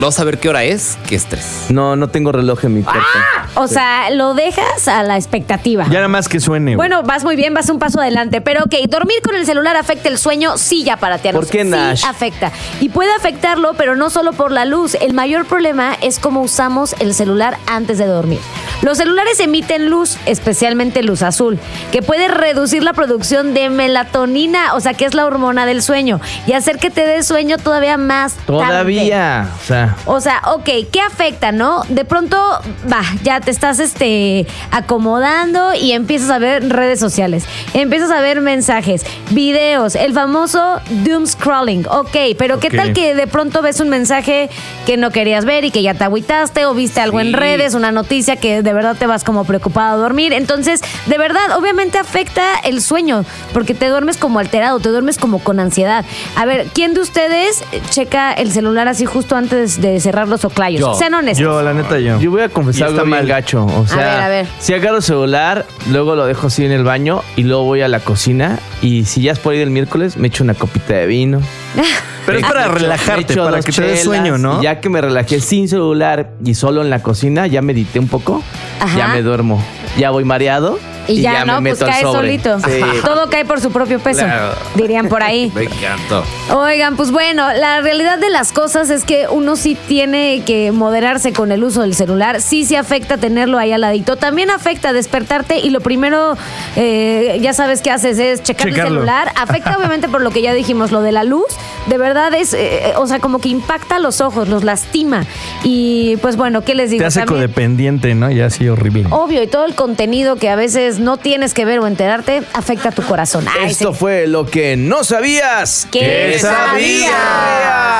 No saber qué hora es, qué estrés. No tengo reloj en mi cuarto. O sea, lo dejas a la expectativa. Ya nada más que suene. Bueno, vas muy bien, vas un paso adelante. Pero ok, ¿dormir con el celular afecta el sueño? Sí, ya para ti. ¿Por qué, Nash? Sí afecta. Y puede afectarlo, pero no solo por la luz. El mayor problema es cómo usamos el celular antes de dormir. Los celulares emiten luz, especialmente luz azul, que puede reducir la producción de melatonina, o sea, que es la hormona del sueño, y hacer que te dé sueño todavía más tarde. Todavía. O sea, ok, ¿qué afecta, no? De pronto, ya te estás acomodando y empiezas a ver redes sociales, empiezas a ver mensajes, videos, el famoso doom scrolling. Ok, pero ¿qué tal que de pronto ves un mensaje que no querías ver y que ya te agüitaste, o viste algo en redes, una noticia que de verdad te vas como preocupado a dormir? Entonces, de verdad, obviamente afecta el sueño, porque te duermes como alterado, te duermes como con ansiedad. A ver, ¿quién de ustedes checa el celular así justo antes de cerrar los oclayos? Sean honestos. Yo, la neta, yo. Yo voy a confesar algo bien gacho. O sea, a ver. si agarro el celular, luego lo dejo así en el baño y luego voy a la cocina, y si ya es por ahí del miércoles, me echo una copita de vino. Pero es para relajarte, para que te dé sueño, ¿no? Y ya que me relajé sin celular y solo en la cocina, ya medité un poco, Ajá. ya me duermo. Ya voy mareado. Y ya me no, pues meto al cae sobre. solito. Sí. Todo cae por su propio peso, Claro. dirían por ahí. Me encantó. Oigan, pues bueno, la realidad de las cosas es que uno sí tiene que moderarse con el uso del celular. Sí afecta tenerlo ahí al ladito. También afecta despertarte y lo primero, ya sabes qué haces, es checar el celular. Afecta obviamente por lo que ya dijimos, lo de la luz. De verdad es, o sea, como que impacta los ojos, los lastima. Y pues bueno, ¿qué les digo? Te hace También, codependiente, ¿no? Ya así horrible. obvio, y todo el contenido que a veces no tienes que ver o enterarte afecta a tu corazón. Esto fue lo que no sabías ¿Qué sabías?